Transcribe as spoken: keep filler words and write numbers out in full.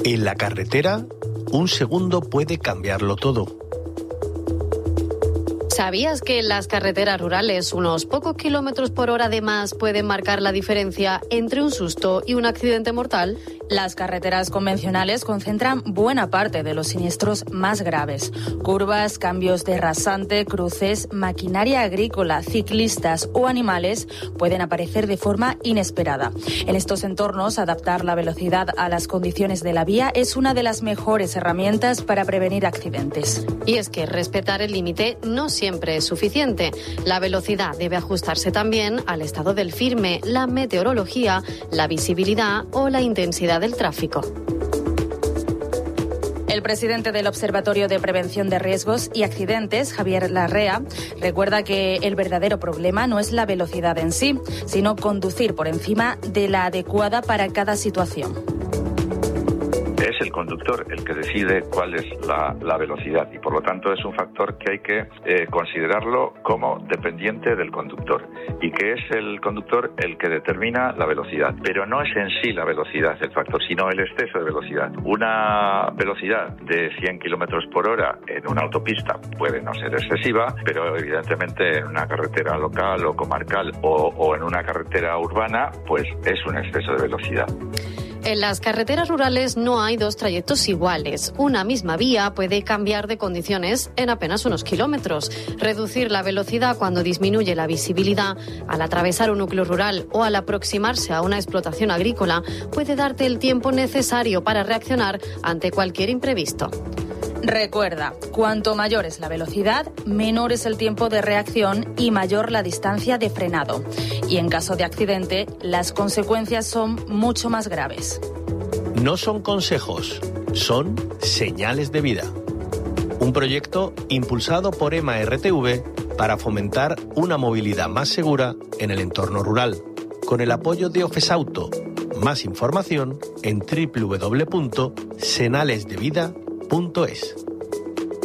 En la carretera, un segundo puede cambiarlo todo. ¿Sabías que en las carreteras rurales unos pocos kilómetros por hora de más pueden marcar la diferencia entre un susto y un accidente mortal? Las carreteras convencionales concentran buena parte de los siniestros más graves. Curvas, cambios de rasante, cruces, maquinaria agrícola, ciclistas o animales pueden aparecer de forma inesperada. En estos entornos, adaptar la velocidad a las condiciones de la vía es una de las mejores herramientas para prevenir accidentes. Y es que respetar el límite no siempre es suficiente. La velocidad debe ajustarse también al estado del firme, la meteorología, la visibilidad o la intensidad del tráfico. El presidente del Observatorio de Prevención de Riesgos y Accidentes, Javier Larrea, recuerda que el verdadero problema no es la velocidad en sí, sino conducir por encima de la adecuada para cada situación. Es el conductor el que decide cuál es la, la velocidad y por lo tanto es un factor que hay que eh, considerarlo como dependiente del conductor y que es el conductor el que determina la velocidad. Pero no es en sí la velocidad el factor, sino el exceso de velocidad. Una velocidad de cien kilómetros por hora en una autopista puede no ser excesiva, pero evidentemente en una carretera local o comarcal o, o en una carretera urbana, pues es un exceso de velocidad. En las carreteras rurales no hay dos trayectos iguales. Una misma vía puede cambiar de condiciones en apenas unos kilómetros. Reducir la velocidad cuando disminuye la visibilidad al atravesar un núcleo rural o al aproximarse a una explotación agrícola puede darte el tiempo necesario para reaccionar ante cualquier imprevisto. Recuerda, cuanto mayor es la velocidad, menor es el tiempo de reacción y mayor la distancia de frenado. Y en caso de accidente, las consecuencias son mucho más graves. No son consejos, son señales de vida. Un proyecto impulsado por E M A R T V para fomentar una movilidad más segura en el entorno rural, con el apoyo de Ofesauto. Más información en doble u doble u doble u punto senales de vida punto es.